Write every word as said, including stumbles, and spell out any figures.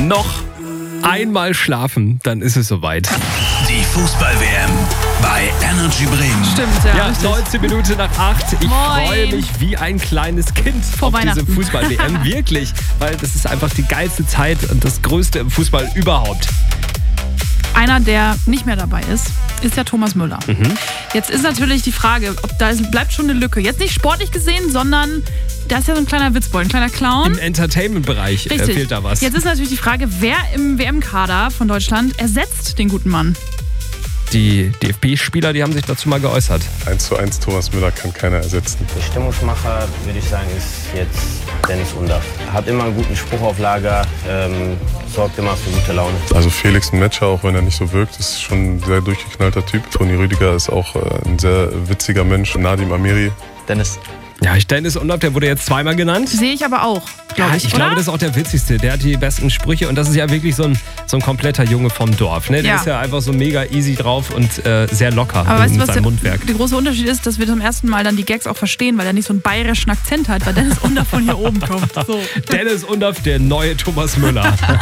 Noch einmal schlafen, dann ist es soweit. Die Fußball-W M bei Energy Bremen. Stimmt, ja. Ja, richtig. neunzehn Minuten nach acht. Ich Moin. freue mich wie ein kleines Kind Vor auf diese Weihnachten. Fußball-W M. Wirklich, weil das ist einfach die geilste Zeit und das Größte im Fußball überhaupt. Einer, der nicht mehr dabei ist, ist ja Thomas Müller. Mhm. Jetzt ist natürlich die Frage, ob da ist, bleibt schon eine Lücke. Jetzt nicht sportlich gesehen, sondern da ist ja so ein kleiner Witzbold, ein kleiner Clown. Im Entertainment-Bereich äh, Richtig. fehlt da was. Jetzt ist natürlich die Frage, wer im W M-Kader von Deutschland ersetzt den guten Mann? Die D F B-Spieler, die haben sich dazu mal geäußert. eins zu eins Thomas Müller kann keiner ersetzen. Der Stimmungsmacher, würde ich sagen, ist jetzt Dennis Undaff. Hat immer einen guten Spruch auf Lager, ähm, sorgt immer für gute Laune. Also Felix Metscher, auch wenn er nicht so wirkt, ist schon ein sehr durchgeknallter Typ. Toni Rüdiger ist auch äh, ein sehr witziger Mensch. Nadim Amiri. Dennis. Ja, Dennis Undaff, der wurde jetzt zweimal genannt. Sehe ich aber auch, glaube Ja, ich, ich oder? glaube, das ist auch der witzigste. Der hat die besten Sprüche und das ist ja wirklich so ein, so ein kompletter Junge vom Dorf. Ne? Der Ja. ist ja einfach so mega easy drauf und äh, sehr locker Aber weißt in du, was seinem der, Mundwerk. der große Unterschied ist, dass wir zum ersten Mal dann die Gags auch verstehen, weil er nicht so einen bayerischen Akzent hat, weil Dennis Undaff von hier oben kommt. So. Dennis Undaff, der neue Thomas Müller.